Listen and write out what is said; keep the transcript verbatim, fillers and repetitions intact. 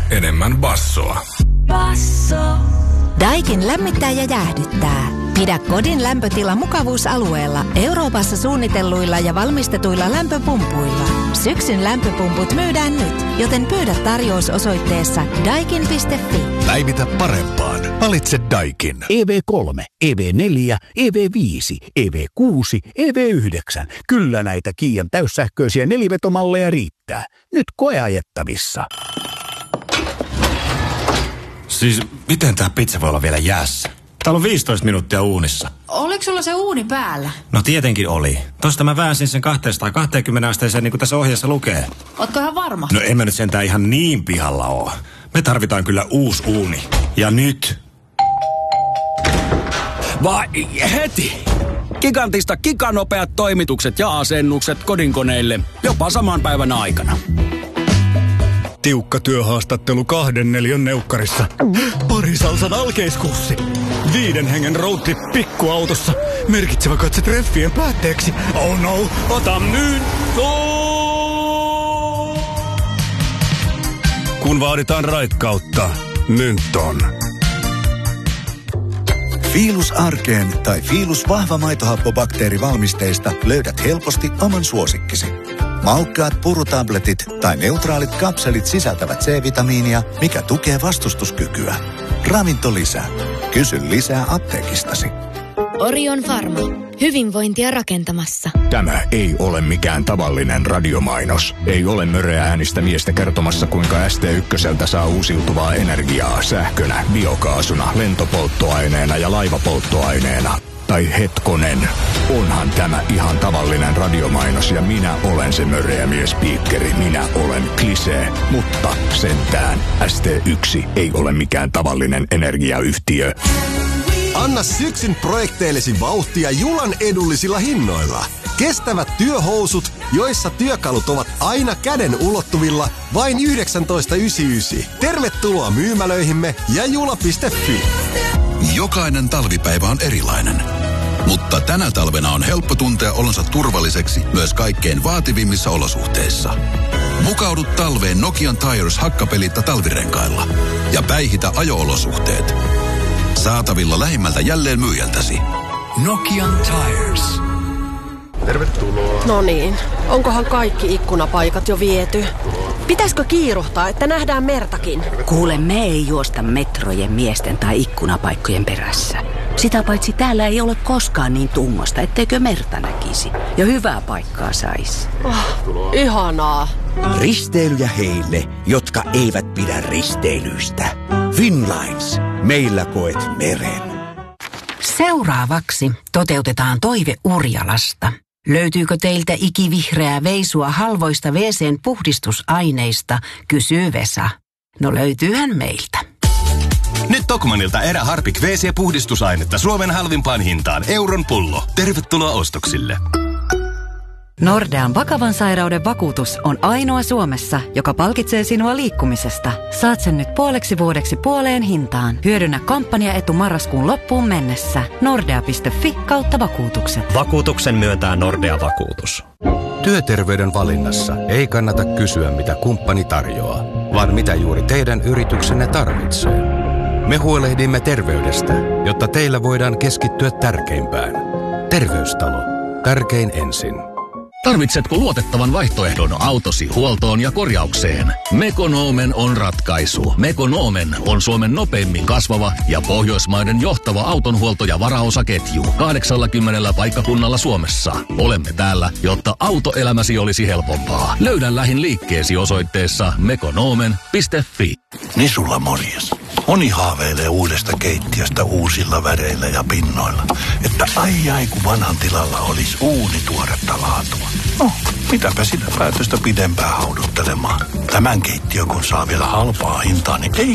enemmän bassoa. Basso. Daikin lämmittää ja jäähdyttää. Pidä kodin lämpötila mukavuusalueella Euroopassa suunnitelluilla ja valmistetuilla lämpöpumpuilla. Syksyn lämpöpumput myydään nyt, joten pyydä tarjous osoitteessa daikin piste fi. Päivitä parempaan. Valitse Daikin. E V kolme, E V neljä, E V viisi, E V kuusi, E V yhdeksän. Kyllä näitä Kiian täyssähköisiä nelivetomalleja riittää. Nyt koeajettavissa. Siis miten tää pizza voi olla vielä jäässä? Täällä on viisitoista minuuttia uunissa. Oliko sulla se uuni päällä? No tietenkin oli. Tosta mä väänsin sen kaksisataakaksikymmentä asteeseen niin kuin tässä ohjeessa lukee. Ootko ihan varma? No en mä nyt sentään ihan niin pihalla oo. Me tarvitaan kyllä uusi uuni. Ja nyt. Vai heti! Gigantista giganopeat toimitukset ja asennukset kodinkoneille jopa saman päivän aikana. Tiukka työhaastattelu kahden neliön neukkarissa. Parisalsan alkeiskurssi. Viiden hengen roadtrip pikkuautossa. Merkitsevä katse treffien päätteeksi. Oh no, ota myyn! Oh! Kun vaaditaan raikkautta, Mynton. Fiilus arkeen tai Fiilus vahva maitohappobakteerivalmisteista löydät helposti oman suosikkisi. Maukkaat purutabletit tai neutraalit kapselit sisältävät C-vitamiinia, mikä tukee vastustuskykyä. Ravinto lisää. Kysy lisää apteekistasi. Orion Pharma. Hyvinvointia rakentamassa. Tämä ei ole mikään tavallinen radiomainos. Ei ole möreä äänistä miestä kertomassa, kuinka S T ykköseltä saa uusiutuvaa energiaa sähkönä, biokaasuna, lentopolttoaineena ja laivapolttoaineena. Tai hetkonen, onhan tämä ihan tavallinen radiomainos ja minä olen se möreä miespiikkeri. Minä olen Klisee, mutta sentään S T yksi ei ole mikään tavallinen energiayhtiö. Anna syksyn projekteillesi vauhtia Julan edullisilla hinnoilla. Kestävät työhousut, joissa työkalut ovat aina käden ulottuvilla, vain yhdeksäntoista yhdeksänkymmentäyhdeksän. Tervetuloa myymälöihimme ja jula piste fi. Jokainen talvipäivä on erilainen. Mutta tänä talvena on helppo tuntea olonsa turvalliseksi myös kaikkein vaativimmissa olosuhteissa. Mukaudu talveen Nokian Tires hakkapelitta talvirenkailla ja päihitä ajo-olosuhteet. Saatavilla lähimmältä jälleen myyjältäsi. Nokian Tires. Tervetuloa. No niin, onkohan kaikki ikkunapaikat jo viety? Pitäisikö kiiruhtaa, että nähdään Mertakin? Kuule, me ei juosta metrojen, miesten tai ikkunapaikkojen perässä. Sitä paitsi täällä ei ole koskaan niin tungosta, etteikö Merta näkisi. Ja hyvää paikkaa sais. Oh, ihanaa. Risteilyjä heille, jotka eivät pidä risteilyistä. Finlines. Meillä koet meren. Seuraavaksi toteutetaan toive Urjalasta. Löytyykö teiltä ikivihreää veisua halvoista W C:n puhdistusaineista, kysyy Vesa. No löytyyhän meiltä. Nyt Tokmanilta erä Harpik W C-puhdistusainetta Suomen halvimpaan hintaan euron pullo. Tervetuloa ostoksille. Nordean vakavan sairauden vakuutus on ainoa Suomessa, joka palkitsee sinua liikkumisesta. Saat sen nyt puoleksi vuodeksi puoleen hintaan. Hyödynnä kampanjaetu marraskuun loppuun mennessä. Nordea piste fi kautta vakuutukset. Vakuutuksen myöntää Nordea Vakuutus. Työterveyden valinnassa ei kannata kysyä, mitä kumppani tarjoaa, vaan mitä juuri teidän yrityksenne tarvitsee. Me huolehdimme terveydestä, jotta teillä voidaan keskittyä tärkeimpään. Terveystalo. Tärkein ensin. Tarvitsetko luotettavan vaihtoehdon autosi huoltoon ja korjaukseen? Mekonomen on ratkaisu. Mekonomen on Suomen nopeimmin kasvava ja Pohjoismaiden johtava autonhuolto- ja varaosaketju kahdeksallakymmenellä paikkakunnalla Suomessa. Olemme täällä, jotta autoelämäsi olisi helpompaa. Löydä lähin liikkeesi osoitteessa mekonomen piste fi. Nisulla morjes. Moni haaveilee uudesta keittiöstä uusilla väreillä ja pinnoilla. Että ai ai kun vanhan tilalla olisi uuni tuoretta laatua. No, mitäpä sitä päätöstä pidempään hauduttelemaan. Tämän keittiön kun saa vielä halpaa hintaa, niin ei